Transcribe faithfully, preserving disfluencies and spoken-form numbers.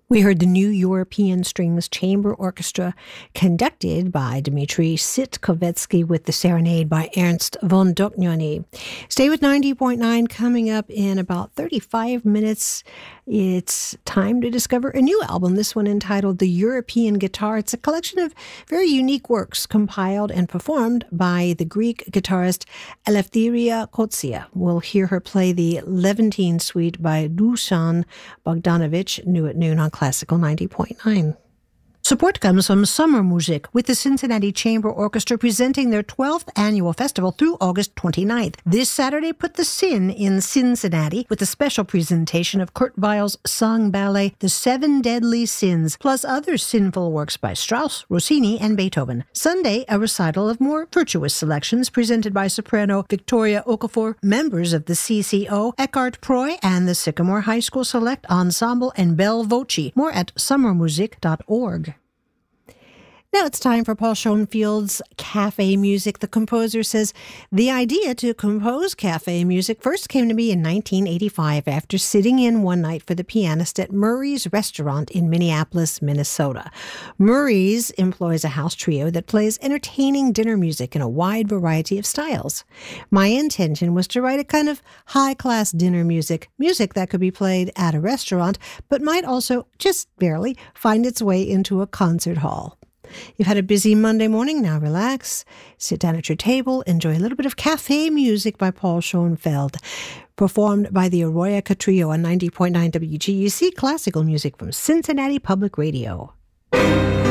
We heard the New European Strings Chamber Orchestra, conducted by Dmitri Sitkovetsky, with the Serenade by Ernst von Dohnanyi. Stay with ninety point nine. Coming up in about thirty-five minutes. It's time to discover a new album, this one entitled The European Guitar. It's a collection of very unique works compiled and performed by the Greek guitarist Eleftheria Kotsia. We'll hear her play the Levantine Suite by Dusan Bogdanovich, new at noon on Classical ninety point nine. Support comes from Summer Music, with the Cincinnati Chamber Orchestra presenting their twelfth annual festival through August twenty-ninth. This Saturday, put the Sin in Cincinnati with a special presentation of Kurt Weill's sung ballet, The Seven Deadly Sins, plus other sinful works by Strauss, Rossini, and Beethoven. Sunday, a recital of more virtuous selections presented by soprano Victoria Okafor, members of the C C O, Eckhart Proy, and the Sycamore High School Select Ensemble, and Belle Voce. More at summer music dot org. Now it's time for Paul Schoenfield's Cafe Music. The composer says, the idea to compose cafe music first came to me in nineteen eighty-five after sitting in one night for the pianist at Murray's Restaurant in Minneapolis, Minnesota. Murray's employs a house trio that plays entertaining dinner music in a wide variety of styles. My intention was to write a kind of high-class dinner music, music that could be played at a restaurant, but might also, just barely, find its way into a concert hall. You've had a busy Monday morning. Now relax, sit down at your table, enjoy a little bit of cafe music by Paul Schoenfeld, performed by the Eroica Trio on ninety point nine W G U C, classical music from Cincinnati Public Radio.